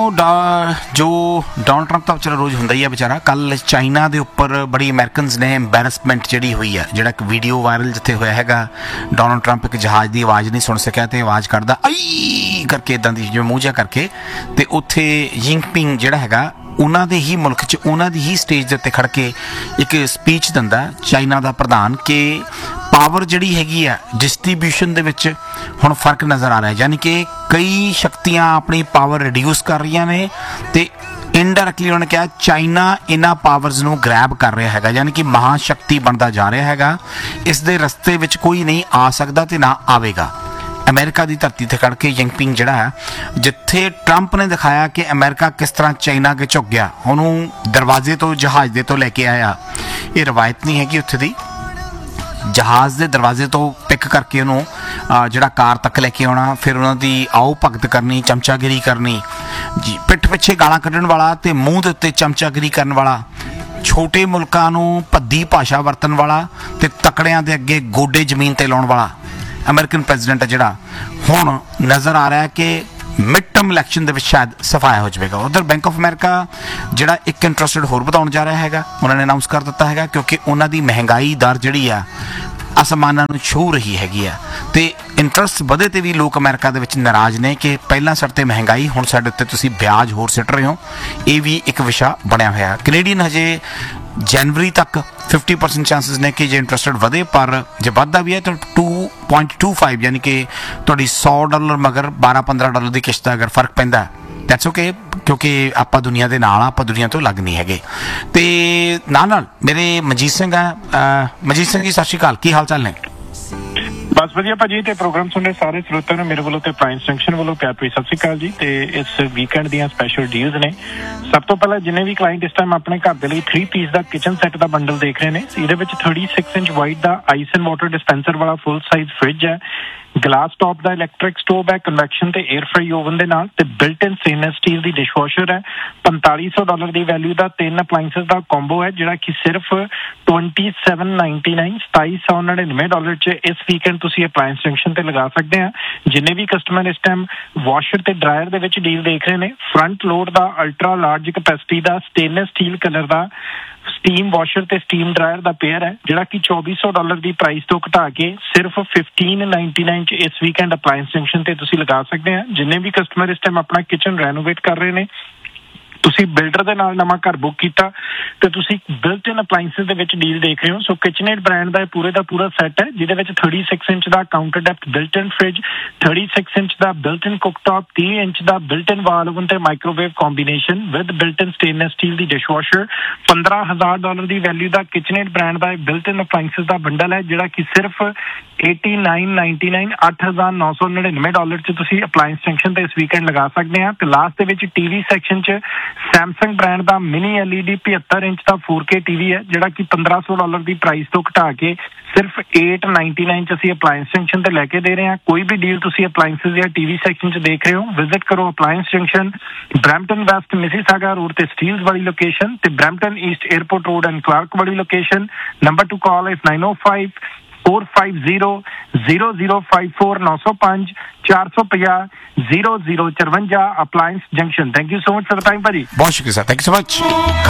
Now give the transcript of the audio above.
जो Donald Trump तो चलो रोज़ होंदा ही है बेचारा। कल चाइना के उपर बड़ी अमेरिकनस ने एम्बैरसमेंट जी हुई है, जोड़ा एक वीडियो वायरल जिथे होया है डोनाल्ड ट्रंप एक जहाज़ की आवाज़ नहीं सुन सकिया तो आवाज़ करदा आई करके इदां दी जो मूँह जा करके, तो उत्थे जिनपिंग जिहड़ा हैगा उन्हां दे ही मुल्क च उन्हां दी ही स्टेज दे उत्ते खड़ के एक स्पीच दिंदा चाइना का प्रधान कि पावर जिहड़ी हैगी आ डिस्ट्रीब्यूशन दे विच हुण फर्क नज़र आ रहा है, यानी कि कई शक्तियां अपनी पावर रिड्यूस कर रही ने ते इनडायरैक्टली उन्होंने कहा चाइना इन्हां पावर्स नूं ग्रैब कर रहा है, यानी कि महाशक्ति बनता जा रहा है। इस दे रस्ते विच कोई नहीं आ सकता तो ना आवेगा। अमेरिका की धरती ते खड़ के जिनपिंग जिहड़ा है, जिथे ट्रंप ने दिखाया कि अमेरिका किस तरह चाइना के झुक गया, उन्होंने दरवाजे तो जहाज़ दे तो लैके आया। ये रवायत नहीं है कि उत्थे दी जहाज़ के दरवाजे तो पिक करके उन्होंने जिहड़ा कार तक लैके आना, फिर उन्होंने आओ भगत करनी, चमचागिरी करनी जी, पिठ पिछे गालां कड्ढण वाला ते मूँह दे उत्ते चमचागिरी करन वाला, छोटे मुल्कां नूं भद्दी भाषा वरतन वाला ते तकड़ियां दे अगे गोडे जमीन ते लाउण वाला अमेरिकन प्रेजिडेंट है जिहड़ा हुण नज़र आ रहा है कि मिड टर्म इलैक्शन दे विच शायद सफाया हो जाएगा। उधर बैंक ऑफ अमेरिका जिहड़ा एक इंटरस्ट रेट होर वधाउण जा रहा है, उन्होंने अनाउंस कर दिता है क्योंकि उन्हां दी महंगाई दर जिहड़ी आ आसमानां नूं छू रही हैगी आ, ते इंटरस्ट वधे ते भी लोग अमेरिका दे विच नाराज़ ने कि पहलां सर ते महंगाई हुण साडे उत्ते तुसीं ब्याज होर सिट रहे हो। ये भी एक विशा बनया होया। कैनेडियन हजे जनवरी तक 50% चांसिस ने कि जे इंटरस्ट रेट वधे, पर जे वधदा भी है तो 2.25 यानी कि तुहाडी $100 मगर $12-15 की किश्त अगर फर्क पैंदा दैट्स ओके, क्योंकि आपां दुनिया दे नाल आपां दुनिया तो लग नहीं हैगे। ते नाल मेरे मजीत सिंह मजीत सिंह जी सत श्री अकाल, की हाल चाल ने? बस वधिया भाजी, ते प्रोग्राम सुन रहे सारे श्रोतिਆਂ ਨੂੰ ਮੇਰੇ ਵੱਲੋਂ ਤੇ ਅਪਲਾਈਐਂਸ ਜੰਕਸ਼ਨ ਵੱਲੋਂ ਪਿਆਰ ਭਰੀ ਸਤਿ ਸ਼੍ਰੀ ਅਕਾਲ ਜੀ। ਤੇ ਇਸ ਵੀਕਐਂਡ ਦੀਆਂ ਸਪੈਸ਼ਲ ਡੀਲਸ ਨੇ। ਸਭ ਤੋਂ ਪਹਿਲਾਂ ਜਿੰਨੇ ਵੀ ਕਲਾਇੰਟ ਇਸ ਟਾਈਮ ਆਪਣੇ ਘਰ ਦੇ ਲਈ 3 ਪੀਸ ਦਾ ਕਿਚਨ ਸੈੱਟ ਦਾ ਬੰਡਲ ਦੇਖ ਰਹੇ ਨੇ, ਇਹਦੇ ਵਿੱਚ 36 inch wide the ice and water dispenser ਵਾਲਾ ਫੁੱਲ ਸਾਈਜ਼ ਫ੍ਰਿਜ ਹੈ, ਗਲਾਸ ਟੌਪ ਦਾ ਇਲੈਕਟ੍ਰਿਕ ਸਟੋਵ ਹੈ ਕਨਵੈਕਸ਼ਨ ਤੇ 에ਅਰ ਫਰਾਈ ਓਵਨ ਦੇ ਨਾਲ, ਤੇ ਬਿਲਟ ਇਨ ਸਟੇਨਲੈਸ ਸਟੀਲ ਦੀ ਡਿਸ਼ਵਾਸ਼ਰ ਹੈ। $4500 ਦੀ ਵੈਲਿਊ ਦਾ 3 ਅਪਲਾਈਐਂਸਸ ਦਾ ਕੰਬੋ ਹੈ, ਜਿਹੜਾ ਕਿ ਸਿਰਫ $2799 ਚ ਇਸ ਵੀਕਐਂਡ ਤੁਸੀਂ ਅਪਲਾਈਐਂਸ ਜੰਕਸ਼ਨ ਤੇ ਲਗਾ ਸਕਦੇ ਆ। ਜਿੰਨੇ ਵੀ ਕਸਟਮਰ ਇਸ ਟਾਈਮ ਵਾਸ਼ਰ ਤੇ ਡਰਾਇਰ ਦੇ ਵਿੱਚ ਡੀਲ ਦੇਖ ਰਹੇ ਨੇ, ਫਰੰਟ ਲੋਡ ਦਾ ਅਲਟਰਾ ਲਾਰਜ ਕਪੈਸਿਟੀ ਦਾ ਸਟੇਨਲੈਸ ਸਟੀਲ ਕਲਰ ਦਾ ਸਟੀਮ ਵਾਸ਼ਰ ਤੇ ਸਟੀਮ ਡਰਾਇਰ ਦਾ ਪੇਅਰ ਹੈ, ਜਿਹੜਾ ਕਿ $2400 ਦੀ ਪ੍ਰਾਈਸ ਤੋਂ ਘਟਾ ਕੇ ਸਿਰਫ $1599 ਚ ਇਸ ਵੀਕਐਂਡ ਅਪਲਾਈਐਂਸ ਜੰਕਸ਼ਨ ਤੇ ਤੁਸੀਂ ਲਗਾ ਸਕਦੇ ਆ। ਜਿੰਨੇ ਵੀ ਕਸਟਮਰ ਇਸ ਟਾਈਮ ਆਪਣਾ ਕਿਚਨ ਰੈਨੋਵੇਟ ਕਰ ਰਹੇ ਨੇ, ਤੁਸੀਂ ਬਿਲਡਰ ਦੇ ਨਾਲ ਨਵਾਂ ਘਰ ਬੁੱਕ ਕੀਤਾ ਤੇ ਤੁਸੀਂ ਬਿਲਟ ਇਨ ਅਪਲਾਈਐਂਸਸ ਦੇ ਵਿੱਚ ਡੀਲ ਦੇਖ ਰਹੇ ਹੋ। ਸੋ ਕਿਚਨਏਡ ਬ੍ਰਾਂਡ ਦਾ ਪੂਰੇ ਦਾ ਪੂਰਾ ਸੈੱਟ ਹੈ, ਜਿਹਦੇ ਵਿੱਚ 36 ਇੰਚ ਦਾ ਕਾਊਂਟਰ ਡੈਪਥ ਬਿਲਟ ਇਨ ਫ੍ਰਿਜ, 36 ਇੰਚ ਦਾ ਬਿਲਟ ਇਨ ਕੁੱਕਟੌਪ, 30 ਇੰਚ ਦਾ ਬਿਲਟ ਇਨ ਵਾਲ ਓਵਨ ਤੇ microwave combination with built in stainless steel the dishwasher, $15,000 the value the ਕਿਚਨਏਡ brand the built in appliances the bundle ਹੈ, ਜਿਹੜਾ ਕਿ ਸਿਰਫ $8999 $8,999 ਚ ਤੁਸੀਂ ਅਪਲਾਈਐਂਸ ਜੰਕਸ਼ਨ ਤੇ ਇਸ ਵੀਕਐਂਡ ਲਗਾ ਸਕਦੇ ਆ। ਤੇ ਲਾਸਟ ਦੇ ਵਿੱਚ ਟੀਵੀ ਸੈਕਸ਼ਨ ਚ ਸੈਮਸੰਗ ਬ੍ਰਾਂਡ ਦਾ ਮਿਨੀ LED 75 ਇੰਚ ਦਾ 4K ਟੀਵੀ ਹੈ, ਜਿਹੜਾ ਕਿ $1500 ਦੀ ਪ੍ਰਾਈਸ ਤੋਂ ਘਟਾ ਕੇ ਸਿਰਫ $899 ਚ ਅਸੀਂ ਅਪਲਾਈਐਂਸ ਜੰਕਸ਼ਨ ਤੇ ਲੈ ਕੇ ਦੇ ਰਹੇ ਹਾਂ। ਕੋਈ ਵੀ ਡੀਲ ਤੁਸੀਂ ਅਪਲਾਈਐਂਸਸ ਜਾਂ ਟੀਵੀ ਸੈਕਸ਼ਨ ਚ ਦੇਖ ਰਹੇ ਹੋ, ਵਿਜ਼ਿਟ ਕਰੋ ਅਪਲਾਈਐਂਸ junction, Brampton West Mississauga road ਤੇ ਸਟੀਲਸ ਵਾਲੀ ਲੋਕੇਸ਼ਨ, ਤੇ Brampton East airport road and Clark ਵਾਲੀ ਲੋਕੇਸ਼ਨ। ਨੰਬਰ ਟੂ ਕਾਲ ਇਸ 905-450-0054 905 450 0054 ਅਪਲਾਈਐਂਸ junction. Thank you so much for the time ਭਾਜੀ। बहुत शुक्रिया sir, thank you so much.